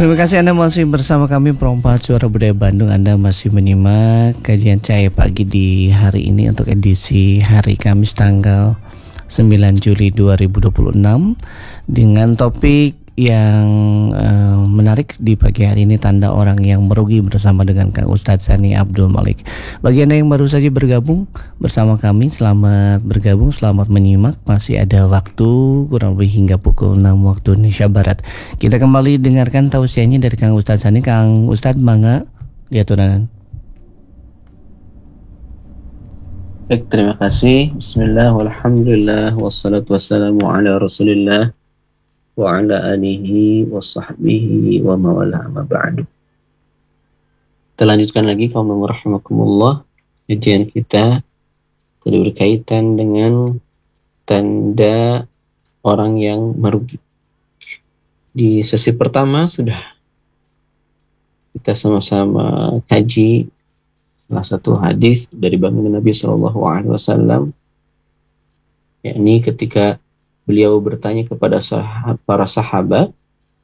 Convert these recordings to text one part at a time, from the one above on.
Terima kasih Anda masih bersama kami Perompak Suara Budaya Bandung. Anda masih menyimak kajian Cahaya Pagi di hari ini untuk edisi hari Kamis tanggal 9 Juli 2026 dengan topik yang menarik di pagi hari ini, tanda orang yang merugi, bersama dengan Kang Ustadz Sani Abdul Malik. Bagi Anda yang baru saja bergabung bersama kami, selamat bergabung, selamat menyimak. Masih ada waktu kurang lebih hingga pukul 6 waktu Indonesia Barat. Kita kembali dengarkan tausiahnya dari Kang Ustadz Sani. Kang Ustadz, mangga diaturanan. Baik, terima kasih. Bismillah, walhamdulillah, wassalatu wassalamu ala rasulillah wa ala alihi wa sahbihi wa mawala amma ba'du. Kita lanjutkan lagi, kaum rahimakumullah. Kajian kita tadi berkaitan dengan tanda orang yang merugi. Di sesi pertama sudah kita sama-sama kaji salah satu hadis dari baginda Nabi SAW, yakni ketika beliau bertanya kepada para sahabat,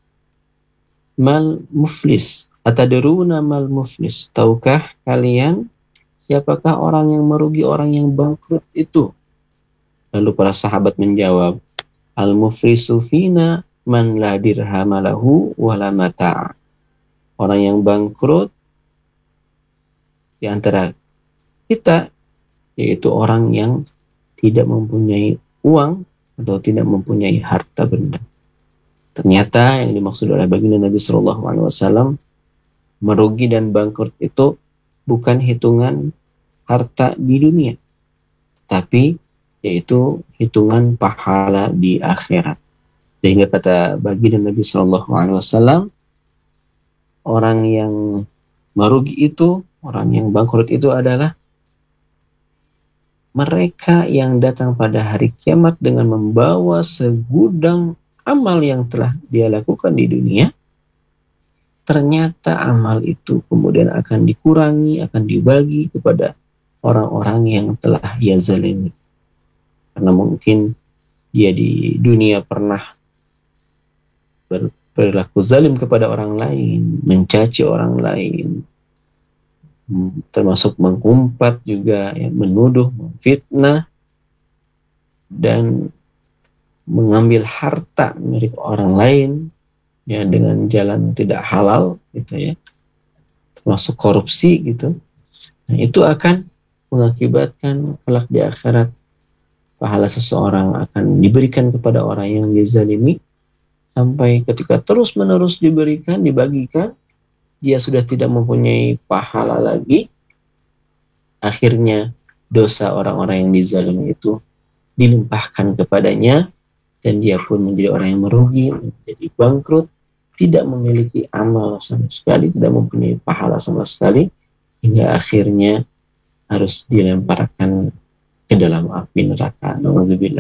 mal muflis, atadruna mal muflis, tahukah kalian siapakah orang yang merugi, orang yang bangkrut itu? Lalu para sahabat menjawab, al muflisu fina man la dirhama lahu wala mata'. Orang yang bangkrut di antara kita yaitu orang yang tidak mempunyai uang atau tidak mempunyai harta benda. Ternyata yang dimaksud oleh baginda Nabi SAW, merugi dan bangkrut itu bukan hitungan harta di dunia, tapi yaitu hitungan pahala di akhirat. Sehingga kata baginda Nabi SAW, orang yang merugi itu, orang yang bangkrut itu adalah mereka yang datang pada hari kiamat dengan membawa segudang amal yang telah dia lakukan di dunia. Ternyata amal itu kemudian akan dikurangi, akan dibagi kepada orang-orang yang telah ia zalimi. Karena mungkin dia di dunia pernah berperilaku zalim kepada orang lain, mencaci orang lain, termasuk mengumpat juga, ya, menuduh, memfitnah, dan mengambil harta milik orang lain, ya, dengan jalan tidak halal, gitu ya, termasuk korupsi, gitu. Nah, itu akan mengakibatkan kelak di akhirat pahala seseorang akan diberikan kepada orang yang dizalimi, sampai ketika terus menerus diberikan, dibagikan, dia sudah tidak mempunyai pahala lagi. Akhirnya dosa orang-orang yang dizalimi itu dilimpahkan kepadanya, dan dia pun menjadi orang yang merugi, menjadi bangkrut, tidak memiliki amal sama sekali, tidak mempunyai pahala sama sekali, hingga akhirnya harus dilemparkan ke dalam api neraka. Na'udzubillah.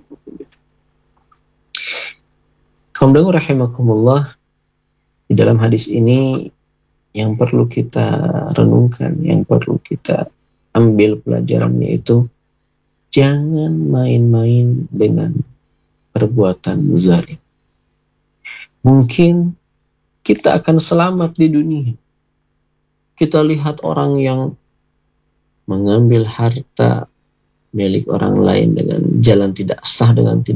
Kaum dengar rahimakumullah, di dalam hadis ini yang perlu kita renungkan, yang perlu kita ambil pelajarannya itu, jangan main-main dengan perbuatan zalim. Mungkin kita akan selamat di dunia. Kita lihat orang yang mengambil harta milik orang lain dengan jalan tidak sah, dengan tidak